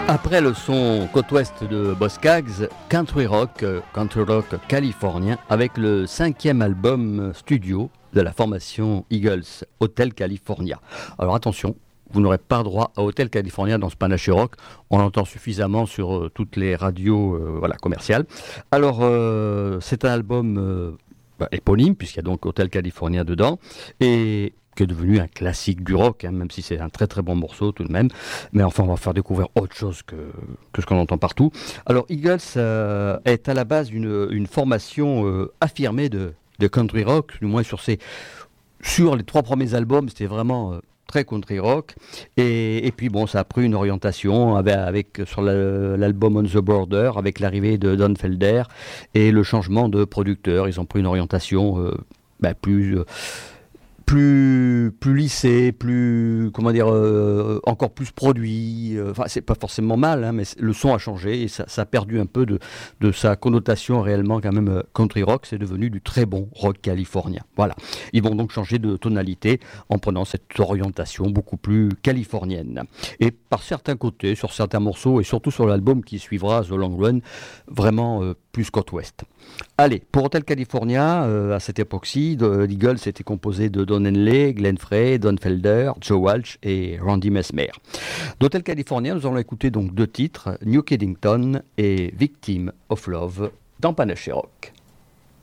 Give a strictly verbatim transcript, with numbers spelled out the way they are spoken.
Après le son côte ouest de Boz Scaggs, country rock, euh, country rock californien, avec le cinquième album studio de la formation Eagles, Hotel California. Alors attention, vous n'aurez pas droit à Hotel California dans ce panaché rock. On l'entend suffisamment sur euh, toutes les radios euh, voilà, commerciales. Alors euh, c'est un album euh, bah, éponyme, puisqu'il y a donc Hotel California dedans, et qui est devenu un classique du rock, hein, même si c'est un très très bon morceau tout de même. Mais enfin, on va faire découvrir autre chose que, que ce qu'on entend partout. Alors, Eagles euh, est à la base une, une formation euh, affirmée de, de country rock, du moins sur, ses, sur les trois premiers albums, c'était vraiment euh, très country rock. Et, et puis bon, ça a pris une orientation avec, avec sur la, l'album On the Border, avec l'arrivée de Don Felder et le changement de producteur. Ils ont pris une orientation euh, bah, plus... Euh, plus plus lissé, plus comment dire, euh, encore plus produit. Enfin, euh, c'est pas forcément mal, hein, mais le son a changé et ça, ça a perdu un peu de de sa connotation réellement quand même euh, country rock. C'est devenu du très bon rock californien. Voilà. Ils vont donc changer de tonalité en prenant cette orientation beaucoup plus californienne. Et par certains côtés, sur certains morceaux et surtout sur l'album qui suivra, The Long Run, vraiment euh, plus côte ouest. Allez, pour Hotel California, euh, à cette époque-ci, l'Eagles était composé de Don Henley, Glenn Frey, Don Felder, Joe Walsh et Randy Mesmer. D'Hotel California, nous allons écouter donc deux titres, New Kidington et Victim of Love, dans Panaché Rock.